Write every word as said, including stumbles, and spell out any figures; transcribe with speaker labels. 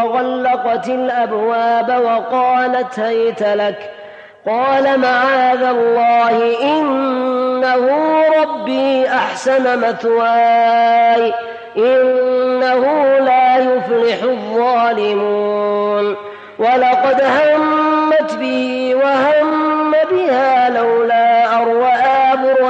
Speaker 1: وغلقت الأبواب وقالت هيت لك. قال معاذ الله إنه ربي أحسن مثواي إنه لا يفلح الظالمون. ولقد همت به وهم بها لولا أن رأى